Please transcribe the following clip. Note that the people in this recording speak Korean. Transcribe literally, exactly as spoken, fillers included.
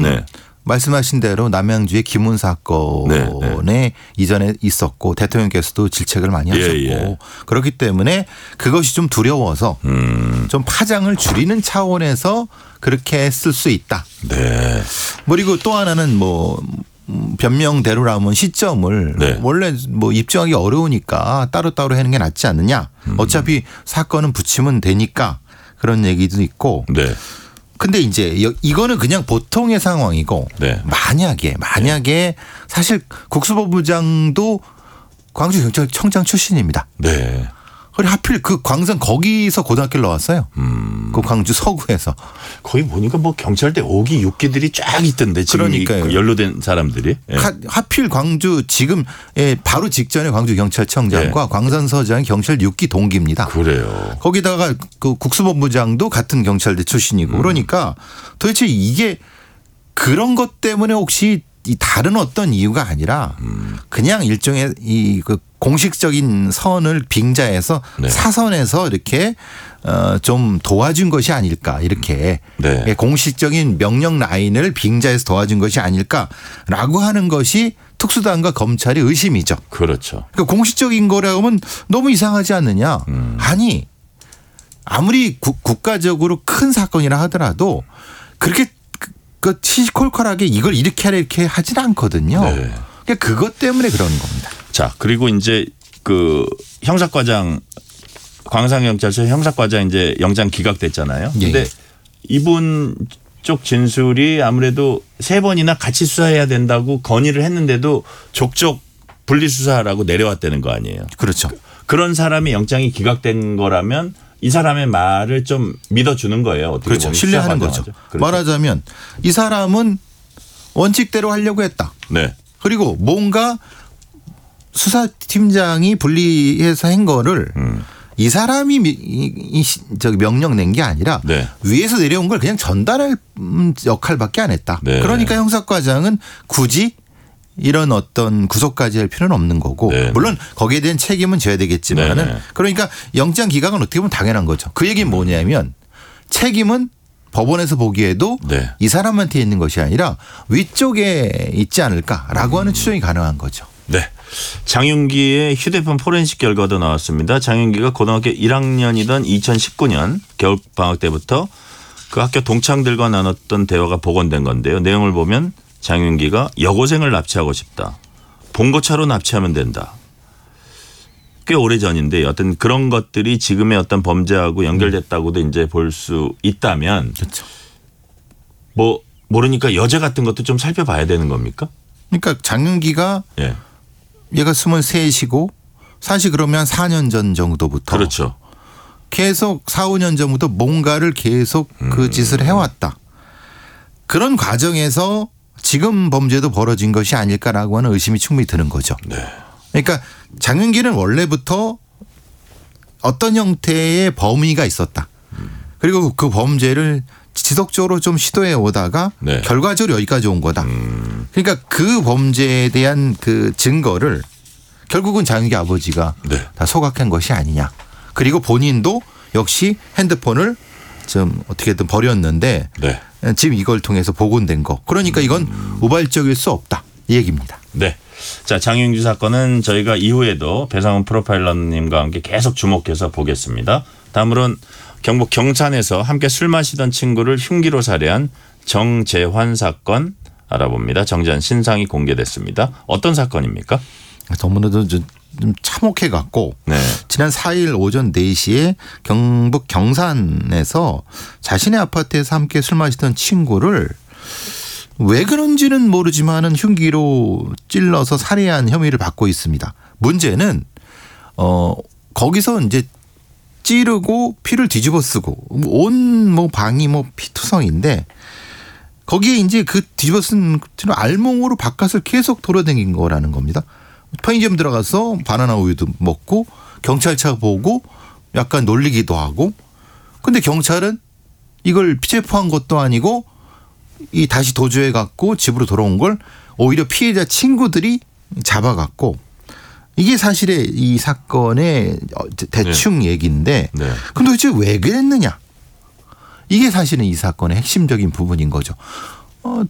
네. 말씀하신 대로 남양주의 김훈 사건에 네, 네. 이전에 있었고 대통령께서도 질책을 많이 하셨고 예, 예. 그렇기 때문에 그것이 좀 두려워서 음. 좀 파장을 줄이는 차원에서 그렇게 했을 수 있다. 네. 그리고 또 하나는 뭐 변명대로라면 시점을 네. 원래 뭐 입증하기 어려우니까 따로따로 하는 게 낫지 않느냐. 음. 어차피 사건은 붙이면 되니까 그런 얘기도 있고. 네. 근데 이제 이거는 그냥 보통의 상황이고 네. 만약에 만약에 네. 사실 국수본부장도 광주경찰청장 출신입니다. 네. 그리고 하필 그 광산 거기서 고등학교를 나왔어요. 음. 그 광주 서구에서. 거기 보니까 뭐 경찰대 오 기, 육 기들이 쫙 있던데 지금 그러니까요. 연루된 사람들이. 네. 하, 하필 광주 지금 바로 직전에 광주경찰청장과 네. 광산서장이 경찰 육 기 동기입니다. 그래요. 거기다가 그 국수본부장도 같은 경찰대 출신이고 음. 그러니까 도대체 이게 그런 것 때문에 혹시 이 다른 어떤 이유가 아니라 음. 그냥 일종의 이 그 공식적인 선을 빙자해서 네. 사선에서 이렇게 어 좀 도와준 것이 아닐까 이렇게 네. 공식적인 명령 라인을 빙자해서 도와준 것이 아닐까라고 하는 것이 특수단과 검찰의 의심이죠. 그렇죠. 그러니까 공식적인 거라고 하면 너무 이상하지 않느냐. 음. 아니 아무리 구, 국가적으로 큰 사건이라 하더라도 그렇게 그 시시콜콜하게 이걸 이렇게 하라 이렇게 하진 않거든요. 네. 그러니까 그것 때문에 그러는 겁니다. 자, 그리고 이제 그 형사과장 광산경찰서 형사과장 이제 영장 기각됐잖아요. 그런데 예. 이분 쪽 진술이 아무래도 세 번이나 같이 수사해야 된다고 건의를 했는데도 족족 분리수사라고 내려왔다는 거 아니에요. 그렇죠. 그런 사람이 영장이 기각된 거라면 이 사람의 말을 좀 믿어주는 거예요. 어떻게 그렇죠. 보면 신뢰하는 거죠. 그렇죠. 말하자면 이 사람은 원칙대로 하려고 했다. 네. 그리고 뭔가 수사팀장이 분리해서 한 거를 음. 이 사람이 이, 이, 저기 명령 낸 게 아니라 네. 위에서 내려온 걸 그냥 전달할 역할밖에 안 했다. 네. 그러니까 형사과장은 굳이 이런 어떤 구속까지 할 필요는 없는 거고 네. 물론 거기에 대한 책임은 져야 되겠지만은 네. 그러니까 영장 기각은 어떻게 보면 당연한 거죠. 그 얘기는 뭐냐면 책임은 법원에서 보기에도 네. 이 사람한테 있는 것이 아니라 위쪽에 있지 않을까라고 하는 추정이 가능한 거죠. 네. 장윤기의 휴대폰 포렌식 결과도 나왔습니다. 장윤기가 고등학교 일 학년이던 이천십구 년 겨울방학 때부터 그 학교 동창들과 나눴던 대화가 복원된 건데요. 내용을 보면 장윤기가 여고생을 납치하고 싶다. 봉고차로 납치하면 된다. 꽤 오래전인데 어떤 그런 것들이 지금의 어떤 범죄하고 연결됐다고도 이제 볼 수 있다면 그렇죠. 뭐 모르니까 여죄 같은 것도 좀 살펴봐야 되는 겁니까? 그러니까 장윤기가 예. 얘가 스물셋이고 사실 그러면 사 년 전 정도부터 그렇죠. 계속 사, 오 년 전부터 뭔가를 계속 그 음. 짓을 해왔다. 그런 과정에서 지금 범죄도 벌어진 것이 아닐까라고 하는 의심이 충분히 드는 거죠. 네. 그러니까 장윤기는 원래부터 어떤 형태의 범위가 있었다. 그리고 그 범죄를 지속적으로 좀 시도해 오다가 네. 결과적으로 여기까지 온 거다. 음. 그러니까 그 범죄에 대한 그 증거를 결국은 장윤기 아버지가 네. 다 소각한 것이 아니냐. 그리고 본인도 역시 핸드폰을 좀 어떻게든 버렸는데 네. 지금 이걸 통해서 복원된 거. 그러니까 이건 음. 우발적일 수 없다. 이 얘기입니다. 네. 자, 장윤기 사건은 저희가 이후에도 배상훈 프로파일러님과 함께 계속 주목해서 보겠습니다. 다음으로는 경북 경산에서 함께 술 마시던 친구를 흉기로 살해한 정재환 사건 알아봅니다. 정재환 신상이 공개됐습니다. 어떤 사건입니까? 너무나도 좀 참혹해 갖고 네. 지난 사 일 오전 네 시에 경북 경산에서 자신의 아파트에서 함께 술 마시던 친구를 왜 그런지는 모르지만은 흉기로 찔러서 살해한 혐의를 받고 있습니다. 문제는 어 거기서 이제 찌르고 피를 뒤집어 쓰고 온 뭐 방이 뭐 피투성인데 거기에 이제 그 뒤집어 쓴 알몸으로 바깥을 계속 돌아다닌 거라는 겁니다. 편의점 들어가서 바나나 우유도 먹고 경찰차 보고 약간 놀리기도 하고 근데 경찰은 이걸 체포한 것도 아니고 이 다시 도주해 갖고 집으로 돌아온 걸 오히려 피해자 친구들이 잡아갖고 이게 사실의 이 사건의 대충 네. 얘기인데 네. 그럼 도대체 왜 그랬느냐. 이게 사실은 이 사건의 핵심적인 부분인 거죠. 어,